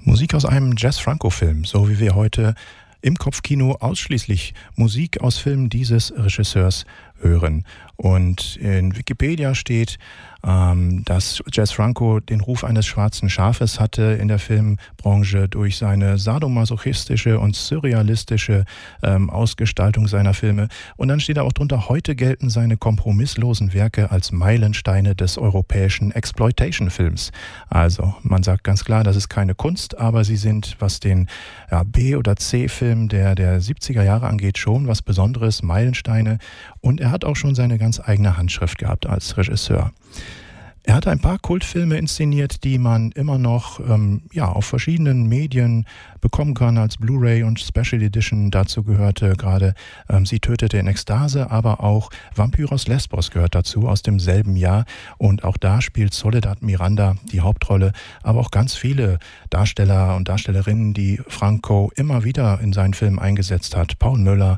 Musik aus einem Jazz-Franco-Film, so wie wir heute im Kopfkino ausschließlich Musik aus Filmen dieses Regisseurs hören. Und in Wikipedia steht, dass Jazz Franco den Ruf eines schwarzen Schafes hatte in der Filmbranche durch seine sadomasochistische und surrealistische Ausgestaltung seiner Filme. Und dann steht da auch drunter, heute gelten seine kompromisslosen Werke als Meilensteine des europäischen Exploitation-Films. Also man sagt ganz klar, das ist keine Kunst, aber sie sind, was den B- oder C-Film der 70er Jahre angeht, schon was Besonderes, Meilensteine. Und er hat auch schon seine ganz eigene Handschrift gehabt als Regisseur. Er hat ein paar Kultfilme inszeniert, die man immer noch auf verschiedenen Medien bekommen kann als Blu-ray und Special Edition. Dazu gehörte gerade Sie tötete in Ekstase, aber auch Vampyros Lesbos gehört dazu aus demselben Jahr. Und auch da spielt Soledad Miranda die Hauptrolle, aber auch ganz viele Darsteller und Darstellerinnen, die Franco immer wieder in seinen Filmen eingesetzt hat. Paul Müller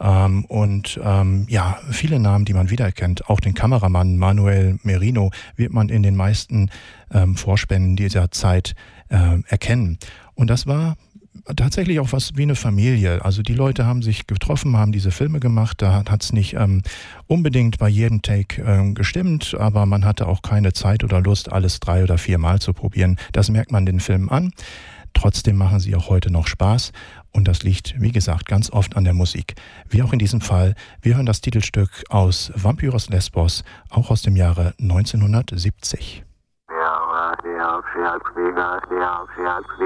viele Namen, die man wiedererkennt. Auch den Kameramann Manuel Merino wird man in den meisten Vorspänen dieser Zeit erkennen. Und das war tatsächlich auch was wie eine Familie. Also die Leute haben sich getroffen, haben diese Filme gemacht. Da hat es nicht unbedingt bei jedem Take gestimmt, aber man hatte auch keine Zeit oder Lust, alles 3 oder 4 Mal zu probieren. Das merkt man den Filmen an. Trotzdem machen sie auch heute noch Spaß. Und das liegt, wie gesagt, ganz oft an der Musik. Wie auch in diesem Fall. Wir hören das Titelstück aus Vampyros Lesbos, auch aus dem Jahre 1970.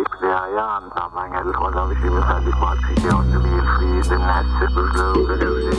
Ja,